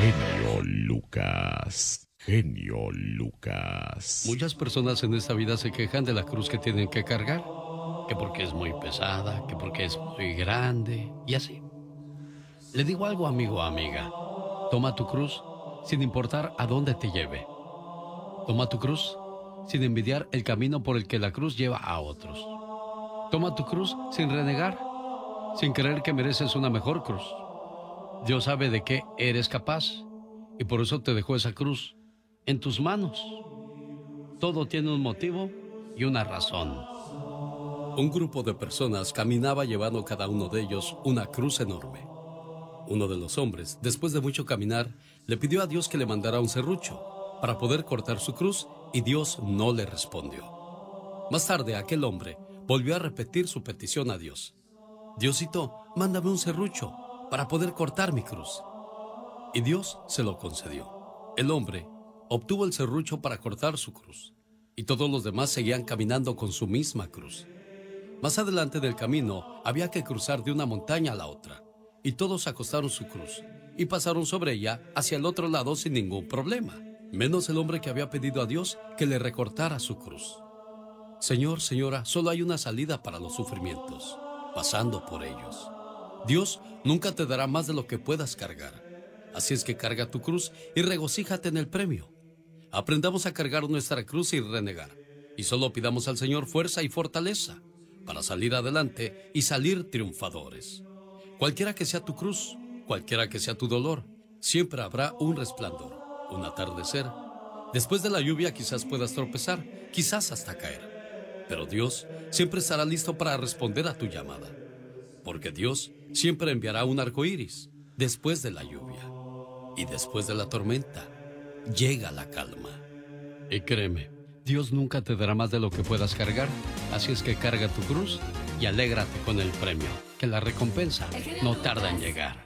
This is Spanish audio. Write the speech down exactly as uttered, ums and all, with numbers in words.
Genio Lucas. Genio Lucas. Muchas personas en esta vida se quejan de la cruz que tienen que cargar. Que porque es muy pesada, que porque es muy grande, y así. Le digo algo, amigo o amiga. Toma tu cruz sin importar a dónde te lleve. Toma tu cruz sin envidiar el camino por el que la cruz lleva a otros. Toma tu cruz sin renegar, sin creer que mereces una mejor cruz. Dios sabe de qué eres capaz y por eso te dejó esa cruz en tus manos. Todo tiene un motivo y una razón. Un grupo de personas caminaba llevando cada uno de ellos una cruz enorme. Uno de los hombres, después de mucho caminar, le pidió a Dios que le mandara un serrucho para poder cortar su cruz y Dios no le respondió. Más tarde, aquel hombre volvió a repetir su petición a Dios. Diosito, mándame un serrucho para poder cortar mi cruz. Y Dios se lo concedió. El hombre obtuvo el serrucho para cortar su cruz y todos los demás seguían caminando con su misma cruz. Más adelante del camino había que cruzar de una montaña a la otra y todos acostaron su cruz y pasaron sobre ella hacia el otro lado sin ningún problema, menos el hombre que había pedido a Dios que le recortara su cruz. Señor, señora, solo hay una salida para los sufrimientos, pasando por ellos. Dios nunca te dará más de lo que puedas cargar. Así es que carga tu cruz y regocíjate en el premio. Aprendamos a cargar nuestra cruz sin renegar y solo pidamos al Señor fuerza y fortaleza para salir adelante y salir triunfadores. Cualquiera que sea tu cruz, cualquiera que sea tu dolor, siempre habrá un resplandor, un atardecer. Después de la lluvia quizás puedas tropezar, quizás hasta caer. Pero Dios siempre estará listo para responder a tu llamada. Porque Dios siempre enviará un arco iris después de la lluvia. Y después de la tormenta, llega la calma. Y créeme, Dios nunca te dará más de lo que puedas cargar. Así es que carga tu cruz y alégrate con el premio, que la recompensa no tarda en llegar.